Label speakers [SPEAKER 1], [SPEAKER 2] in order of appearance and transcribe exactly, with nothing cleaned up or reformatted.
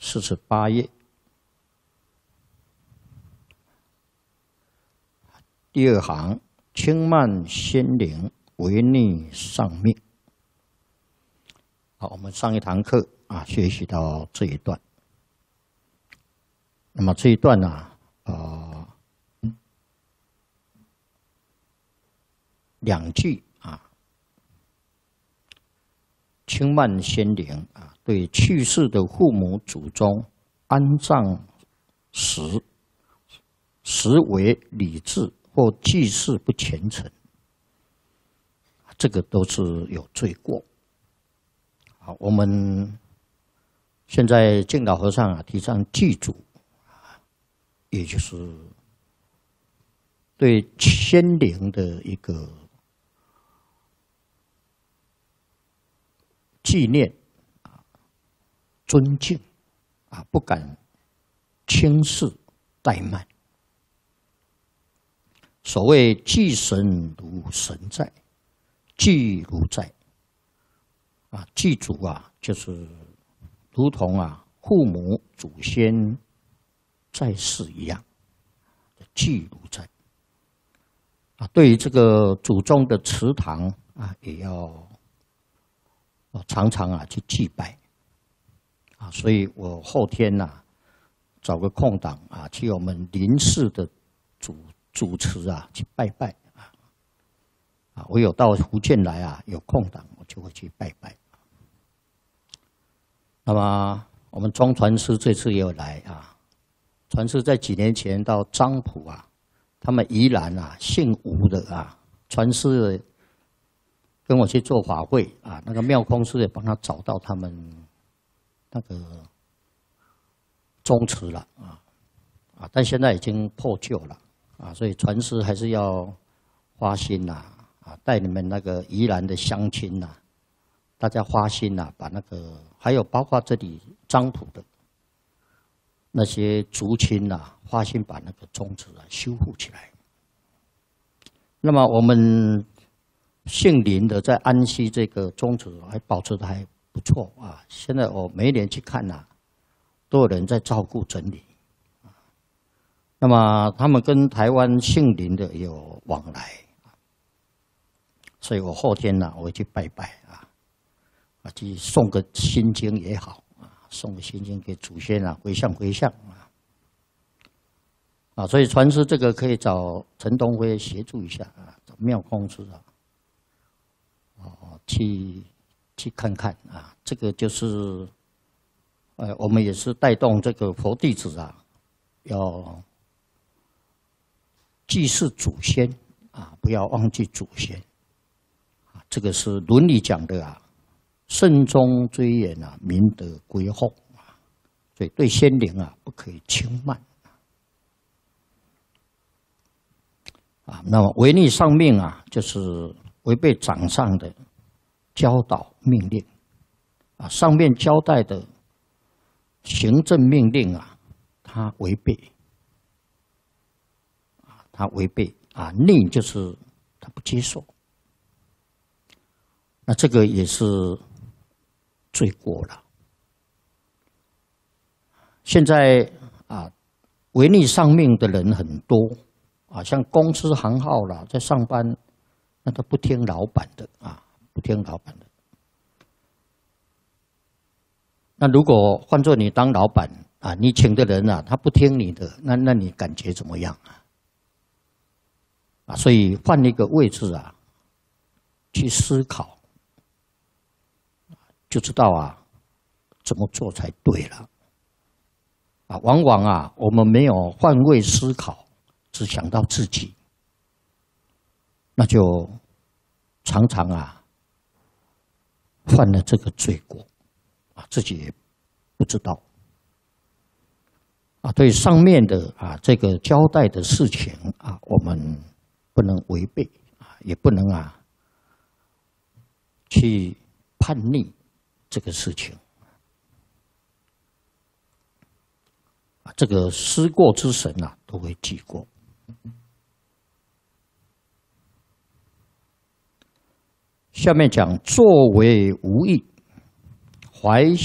[SPEAKER 1] 四十八页，第二行，轻慢先灵，违逆上命。好，我们上一堂课啊，学习到这一段。那么这一段呢、啊，呃，两句啊，轻慢先灵啊，对去世的父母祖宗安葬时，实为礼制或祭祀不虔诚，这个都是有罪过。好，我们现在敬老和尚啊，提倡祭祖。也就是对先灵的一个纪念、尊敬啊，不敢轻视怠慢。所谓祭神如神在，祭如在啊，祭祖啊，就是如同啊父母祖先在世一样，祭如在啊。对于这个祖宗的祠堂啊，也要常常啊去祭拜啊。所以我后天呐、啊，找个空档啊，去我们邻市的祖祖祠啊去拜拜啊。啊，我有到福建来啊，有空档我就会去拜拜。那么我们庄传师这次也有来啊。传师在几年前到漳浦啊，他们宜兰啊，姓吴的啊，传师跟我去做法会啊，那个妙空师也帮他找到他们那个宗祠了啊啊，但现在已经破旧了啊，所以传师还是要花心呐啊，带你们那个宜兰的乡亲呐、啊，大家花心呐、啊，把那个还有包括这里漳浦的。那些族亲呐、啊，花心把那个宗祠啊修复起来。那么我们姓林的在安溪这个宗祠还保持的还不错啊。现在我每一年去看呐、啊，都有人在照顾整理。那么他们跟台湾姓林的有往来，所以我后天呢、啊，我会去拜拜啊，啊去送个心经也好。送个心经给祖先啊，回向回向啊，啊，所以传师这个可以找陈东辉协助一下啊，找妙空师啊，哦，去去看看啊，这个就是，呃，我们也是带动这个佛弟子啊，要祭祀祖先啊，不要忘记祖先啊，这个是伦理讲的啊。慎终追远啊，明德归厚啊，所以对先灵啊不可以轻慢啊。那么违逆上命啊，就是违背掌上的教导命令啊，上面交代的行政命令啊，他违背啊，他违背啊，逆就是他不接受，那这个也是。罪过了。现在啊，违逆上命的人很多啊，像公司行号啦，在上班那都不听老板的啊，不听老板的。那如果换做你当老板啊，你请的人啊，他不听你的，那那你感觉怎么样啊？啊，所以换一个位置啊，去思考。就知道啊，怎么做才对了。啊，往往啊，我们没有换位思考，只想到自己，那就常常啊，犯了这个罪过，啊，自己也不知道。啊，对上面的啊这个交代的事情啊，我们不能违背啊，也不能啊去叛逆。这个事情啊，这个思过之神啊，都会记过。下面讲作为无益，怀